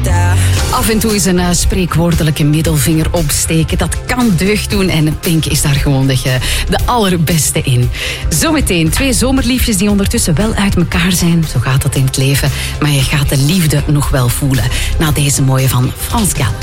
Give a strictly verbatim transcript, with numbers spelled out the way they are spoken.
Af en toe is een uh, spreekwoordelijke middelvinger opsteken. Dat kan deugd doen en Pink is daar gewoon de, de allerbeste in. Zometeen twee zomerliefjes die ondertussen wel uit elkaar zijn. Zo gaat dat in het leven. Maar je gaat de liefde nog wel voelen. Na deze mooie van Frans Gal.